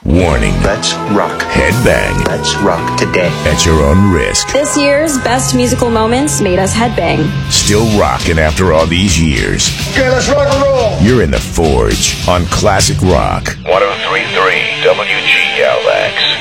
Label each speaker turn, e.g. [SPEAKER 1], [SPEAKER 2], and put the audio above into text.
[SPEAKER 1] Warning.
[SPEAKER 2] Let's rock.
[SPEAKER 1] Headbang.
[SPEAKER 2] Let's rock today.
[SPEAKER 1] At your own risk.
[SPEAKER 3] This year's best musical moments made us headbang.
[SPEAKER 1] Still rocking after all these years.
[SPEAKER 4] Okay, let's rock and roll.
[SPEAKER 1] You're in the Forge on Classic Rock. 103.3 WGLX.